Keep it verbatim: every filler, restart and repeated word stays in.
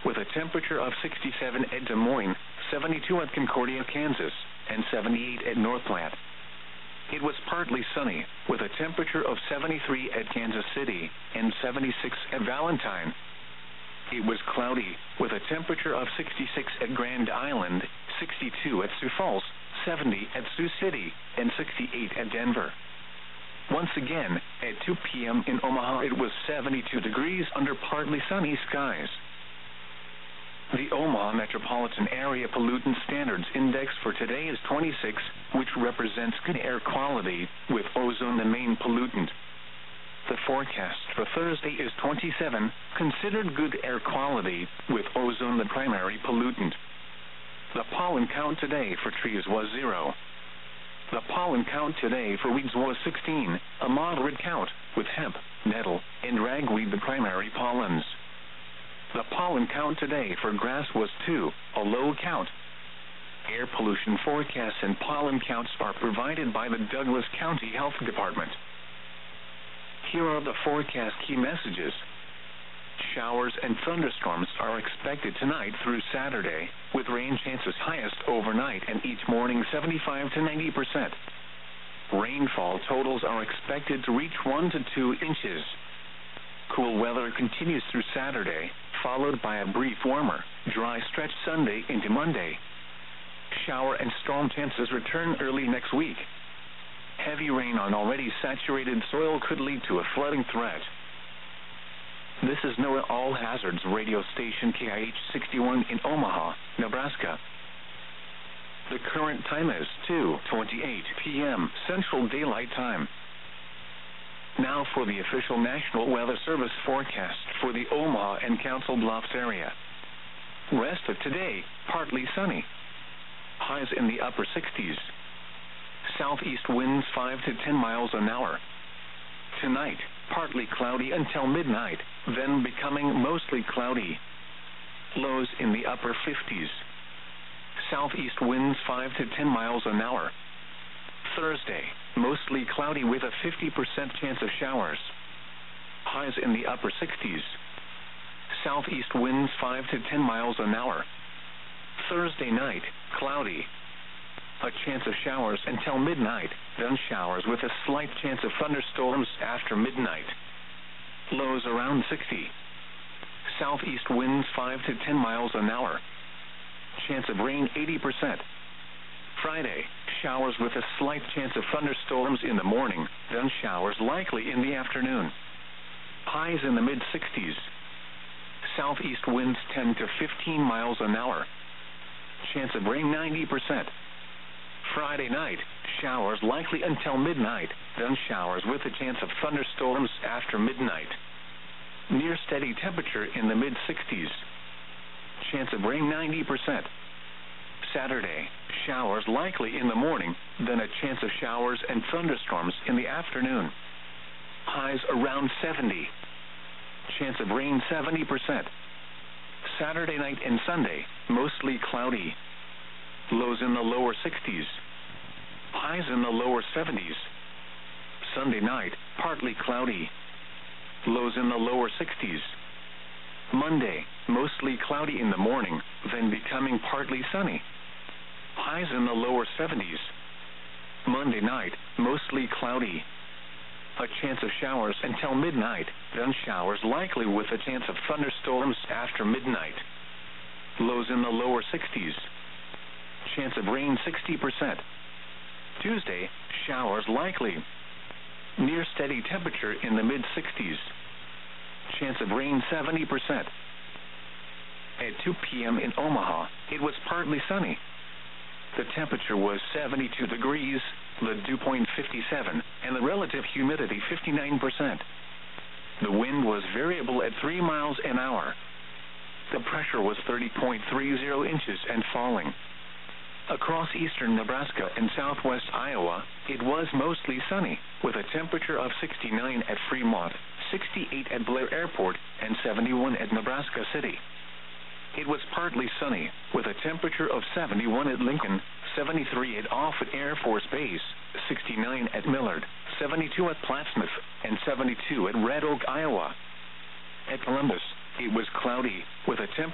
with a temperature of sixty-seven at Des Moines, seventy-two at Concordia, Kansas, and seventy-eight at North Platte. It was partly sunny, with a temperature of seventy-three at Kansas City, and seventy-six at Valentine. It was cloudy, with a temperature of sixty-six at Grand Island, sixty-two at Sioux Falls, seventy at Sioux City, and sixty-eight at Denver. Once again, at two p m in Omaha, it was seventy-two degrees under partly sunny skies. The Omaha Metropolitan Area Pollutant Standards Index for today is twenty-six, which represents good air quality, with ozone the main pollutant. The forecast for Thursday is twenty-seven, considered good air quality, with ozone the primary pollutant. The pollen count today for trees was zero. The pollen count today for weeds was sixteen, a moderate count, with hemp, nettle, and ragweed the primary pollens. The pollen count today for grass was two, a low count. Air pollution forecasts and pollen counts are provided by the Douglas County Health Department. Here are the forecast key messages. Showers and thunderstorms are expected tonight through Saturday, with rain chances highest overnight and each morning seventy-five to ninety percent. Rainfall totals are expected to reach one to two inches. Cool weather continues through Saturday, followed by a brief warmer, dry stretch Sunday into Monday. Shower and storm chances return early next week. Heavy rain on already saturated soil could lead to a flooding threat. This is NOAA All Hazards radio station K I H sixty-one in Omaha, Nebraska. The current time is two twenty-eight p m Central Daylight Time. Now for the official National Weather Service forecast for the Omaha and Council Bluffs area. Rest of today, partly sunny. Highs in the upper sixties. Southeast winds five to ten miles an hour. Tonight, partly cloudy until midnight, then becoming mostly cloudy. Lows in the upper fifties. Southeast winds five to ten miles an hour. Thursday, mostly cloudy with a fifty percent chance of showers. Highs in the upper sixties. Southeast winds five to ten miles an hour. Thursday night, cloudy. A chance of showers until midnight, then showers with a slight chance of thunderstorms after midnight. Lows around sixty. Southeast winds five to ten miles an hour. Chance of rain eighty percent. Friday, showers with a slight chance of thunderstorms in the morning, then showers likely in the afternoon. Highs in the mid sixties. Southeast winds ten to fifteen miles an hour. Chance of rain ninety percent. Friday night, showers likely until midnight, then showers with a chance of thunderstorms after midnight. Near steady temperature in the mid sixties. Chance of rain ninety percent. Saturday, showers likely in the morning, then a chance of showers and thunderstorms in the afternoon. Highs around seventy. Chance of rain seventy percent. Saturday night and Sunday, mostly cloudy. Lows in the lower sixties. Highs in the lower seventies. Sunday night, partly cloudy. Lows in the lower sixties. Monday, mostly cloudy in the morning, then becoming partly sunny. Highs in the lower seventies. Monday night, mostly cloudy. A chance of showers until midnight, then showers likely with a chance of thunderstorms after midnight. Lows in the lower sixties. Chance of rain sixty percent. Tuesday, showers likely. Near steady temperature in the mid sixties. Chance of rain seventy percent. At two p m in Omaha, it was partly sunny. The temperature was seventy-two degrees, the dew point fifty-seven, and the relative humidity fifty-nine percent. The wind was variable at three miles an hour. The pressure was thirty point three zero inches and falling. Across eastern Nebraska and southwest Iowa, it was mostly sunny, with a temperature of sixty-nine at Fremont, sixty-eight at Blair Airport, and seventy-one at Nebraska City. It was partly sunny, with a temperature of seventy-one at Lincoln, seventy-three at Offutt Air Force Base, sixty-nine at Millard, seventy-two at Plattsmouth, and seventy-two at Red Oak, Iowa. At Columbus, it was cloudy, with a temperature